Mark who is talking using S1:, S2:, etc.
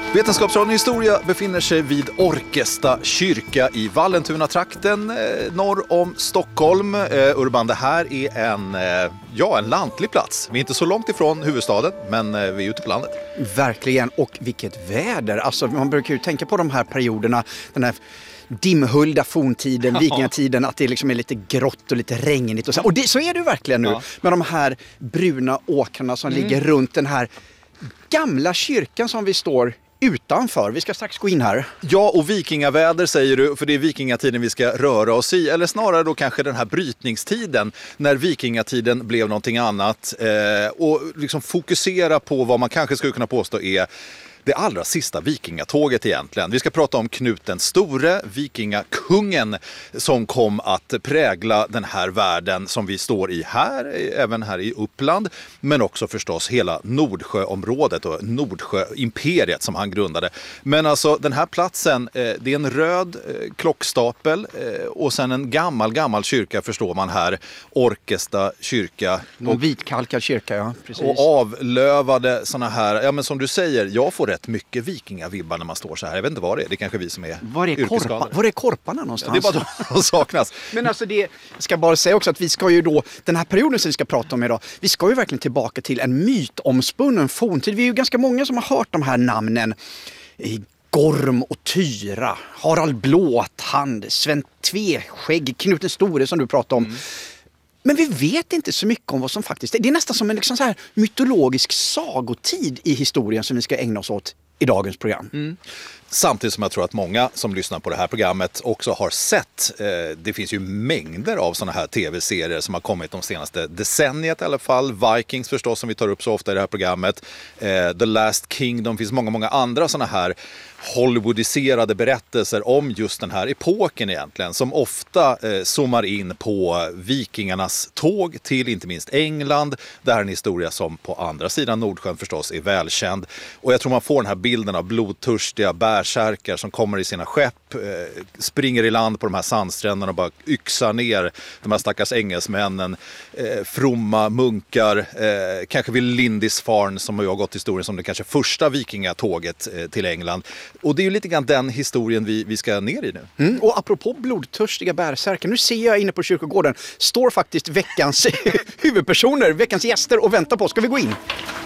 S1: Vetenskapsradion Historia befinner sig vid Orkesta kyrka i Vallentuna-trakten norr om Stockholm. Urban, det här är en lantlig plats. Vi är inte så långt ifrån huvudstaden, men vi är ute på landet.
S2: Verkligen, och vilket väder. Alltså, man brukar ju tänka på de här perioderna, den här dimhöljda forntiden, vikingatiden, att det liksom är lite grått och lite regnigt. Och så är det ju verkligen nu, med de här bruna åkrarna som ligger runt den här gamla kyrkan som vi står utanför. Vi ska strax gå in här.
S1: Ja, och vikingaväder säger du, för det är vikingatiden vi ska röra oss i. Eller snarare då kanske den här brytningstiden, när vikingatiden blev någonting annat. Och liksom fokusera på vad man kanske skulle kunna påstå är det allra sista vikingatåget egentligen. Vi ska prata om Knut den store, vikingakungen, som kom att prägla den här världen som vi står i här, även här i Uppland, men också förstås hela Nordsjöområdet och Nordsjöimperiet som han grundade. Men alltså den här platsen, det är en röd klockstapel och sen en gammal kyrka, förstår man här, Orkesta kyrka.
S2: Och vitkalkad kyrka, ja, precis.
S1: Och avlövade såna här, ja men som du säger, jag får rätt mycket vikingavibbar när man står så här. Jag vet inte vad det är. Det är kanske vi som är yrkesskadade.
S2: Var är korparna någonstans?
S1: Ja, det är bara de saknas.
S2: Men alltså jag ska bara säga också att vi ska ju då, den här perioden som vi ska prata om idag, vi ska ju verkligen tillbaka till en mytomspunnen forntid. Vi är ju ganska många som har hört de här namnen. Gorm och Tyra, Harald Blåtand, Sven Tveskägg, Knut den store som du pratade om. Men vi vet inte så mycket om vad som faktiskt är. Det är nästan som en liksom så här mytologisk sagotid i historien som vi ska ägna oss åt i dagens program.
S1: Samtidigt som jag tror att många som lyssnar på det här programmet också har sett, det finns ju mängder av sådana här tv-serier som har kommit de senaste decenniet i alla fall. Vikings förstås, som vi tar upp så ofta i det här programmet. The Last Kingdom, finns många andra sådana här Hollywoodiserade berättelser om just den här epoken egentligen, som ofta zoomar in på vikingarnas tåg till inte minst England. Det här är en historia som på andra sidan Nordsjön förstås är välkänd. Och jag tror man får den här bilden av blodtörstiga bärsärkar som kommer i sina skepp, springer i land på de här sandstränderna och bara yxar ner de här stackars engelsmännen, fromma munkar, kanske vid Lindisfarne som har jag gått historien som det kanske första vikingatåget till England. Och det är ju lite grann den historien vi ska ner i nu.
S2: Och apropå blodtörstiga bärsärkar, nu ser jag inne på kyrkogården står faktiskt veckans huvudpersoner, veckans gäster och väntar på oss. Ska vi gå in?